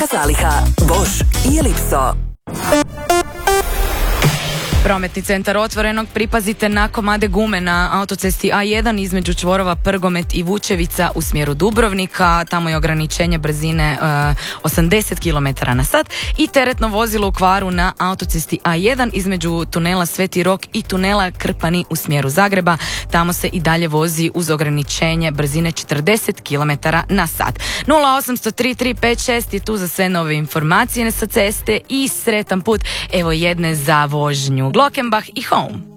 Zaliha, Bosch i Ellipso. Prometni centar Otvorenog, pripazite na komade gume na autocesti A1 između čvorova Prgomet i Vučevica u smjeru Dubrovnika. Tamo je ograničenje brzine 80 km/h i teretno vozilo u kvaru na autocesti A1 između tunela Sveti Rok i tunela Krpani u smjeru Zagreba. Tamo se i dalje vozi uz ograničenje brzine 40 km/h. 0800-3356 je tu za sve nove informacije sa ceste i sretan put. Evo jedne za vožnju. Glockenbach i Home.